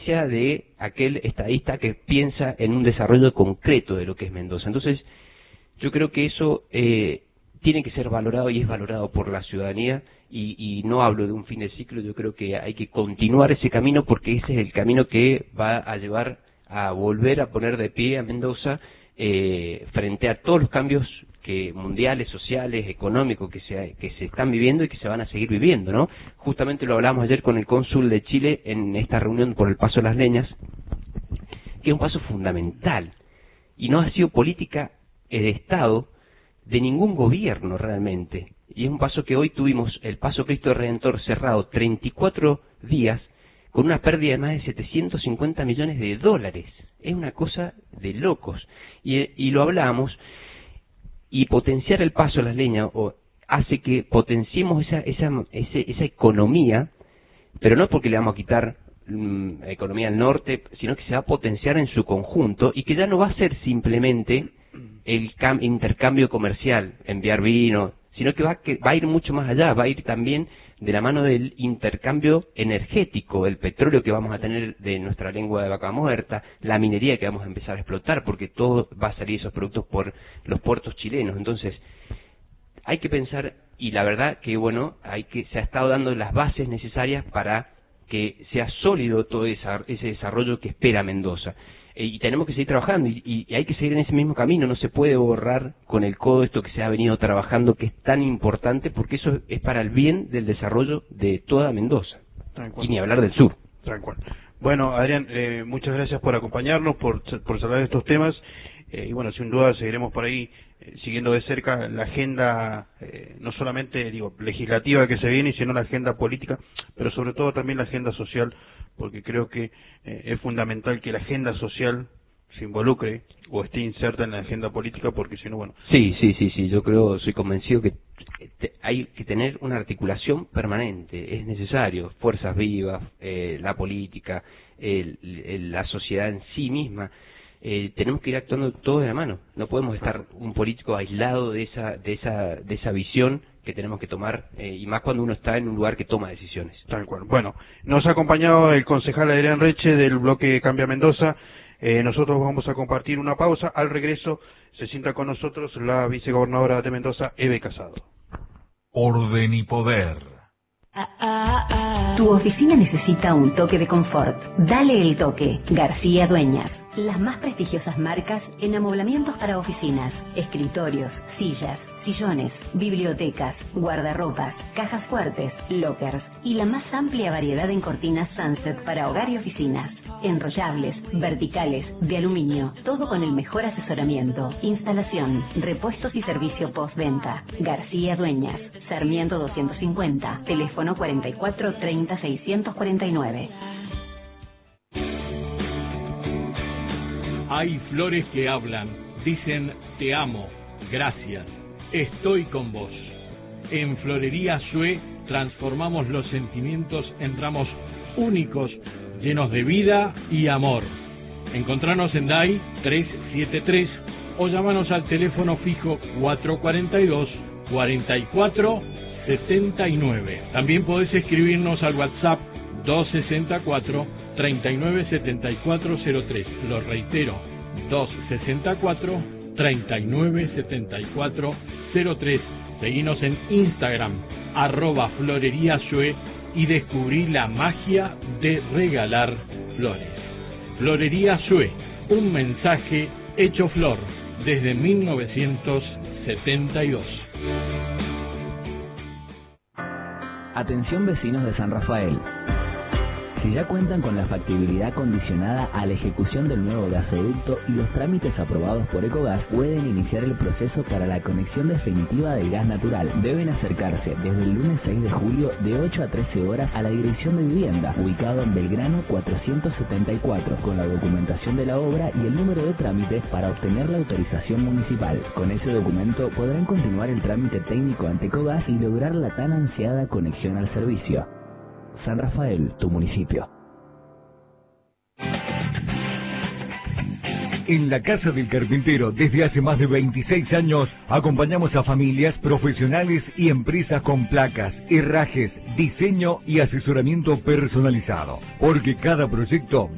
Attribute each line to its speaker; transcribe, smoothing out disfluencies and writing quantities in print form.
Speaker 1: de aquel estadista que piensa en un desarrollo concreto de lo que es Mendoza. Entonces, yo creo que eso tiene que ser valorado y es valorado por la ciudadanía, y no hablo de un fin de ciclo. Yo creo que hay que continuar ese camino, porque ese es el camino que va a llevar a volver a poner de pie a Mendoza frente a todos los cambios mundiales, sociales, económicos que se están viviendo y que se van a seguir viviendo, ¿no? Justamente lo hablamos ayer con el cónsul de Chile en esta reunión por el Paso de las Leñas, que es un paso fundamental, y no ha sido política de Estado de ningún gobierno realmente, y es un paso que hoy tuvimos, el Paso Cristo Redentor, cerrado 34 días, con una pérdida de más de 750 millones de dólares. Es una cosa de locos, y lo hablamos. Y potenciar el Paso de las Leñas hace que potenciemos esa economía, pero no porque le vamos a quitar economía al norte, sino que se va a potenciar en su conjunto, y que ya no va a ser simplemente el intercambio comercial, enviar vino, sino que va a ir mucho más allá, va a ir también de la mano del intercambio energético, el petróleo que vamos a tener de nuestra lengua de vaca muerta, la minería que vamos a empezar a explotar, porque todo va a salir esos productos por los puertos chilenos. Entonces, hay que pensar, y la verdad que bueno, se ha estado dando las bases necesarias para que sea sólido todo ese desarrollo que espera Mendoza. Y tenemos que seguir trabajando, y hay que seguir en ese mismo camino. No se puede borrar con el codo esto que se ha venido trabajando, que es tan importante, porque eso es para el bien del desarrollo de toda Mendoza, y ni hablar del sur.
Speaker 2: Bueno, Adrián, muchas gracias por acompañarnos, por hablar de estos temas, y bueno, sin duda seguiremos por ahí siguiendo de cerca la agenda, no solamente legislativa que se viene, sino la agenda política, pero sobre todo también la agenda social, porque creo que es fundamental que la agenda social se involucre o esté inserta en la agenda política, porque si no, bueno...
Speaker 1: Sí, yo soy convencido que hay que tener una articulación permanente, es necesario, fuerzas vivas, la política, la sociedad en sí misma. Tenemos que ir actuando todos de la mano. No podemos estar un político aislado de esa visión que tenemos que tomar, y más cuando uno está en un lugar que toma decisiones.
Speaker 2: Tal cual. Bueno, nos ha acompañado el concejal Adrián Reche del bloque Cambia Mendoza. Nosotros vamos a compartir una pausa. Al regreso se sienta con nosotros la vicegobernadora de Mendoza, Eve Casado.
Speaker 3: Orden y poder.
Speaker 4: Tu oficina necesita un toque de confort. Dale el toque. García Dueñas. Las más prestigiosas marcas en amoblamientos para oficinas, escritorios, sillas, sillones, bibliotecas, guardarropas, cajas fuertes, lockers y la más amplia variedad en cortinas Sunset para hogar y oficinas. Enrollables, verticales, de aluminio, todo con el mejor asesoramiento, instalación, repuestos y servicio postventa. García Dueñas, Sarmiento 250, teléfono 44 30 649.
Speaker 5: Hay flores que hablan, dicen te amo, gracias, estoy con vos. En Florería Sue transformamos los sentimientos en ramos únicos, llenos de vida y amor. Encontranos en DAI 373 o llámanos al teléfono fijo 442-4479. También podés escribirnos al WhatsApp 264-397403. Lo reitero, 264-397403. Seguinos en Instagram, @floreríasue, y descubrí la magia de regalar flores. Florería Sue, un mensaje hecho flor desde 1972.
Speaker 6: Atención vecinos de San Rafael. Si ya cuentan con la factibilidad condicionada a la ejecución del nuevo gasoducto y los trámites aprobados por Ecogas, pueden iniciar el proceso para la conexión definitiva del gas natural. Deben acercarse desde el lunes 6 de julio de 8 a 13 horas a la Dirección de Vivienda, ubicado en Belgrano 474, con la documentación de la obra y el número de trámite para obtener la autorización municipal. Con ese documento podrán continuar el trámite técnico ante Ecogas y lograr la tan ansiada conexión al servicio. San Rafael, tu municipio.
Speaker 3: En la Casa del Carpintero, desde hace más de 26 años, acompañamos a familias, profesionales y empresas con placas, herrajes, diseño y asesoramiento personalizado. Porque cada proyecto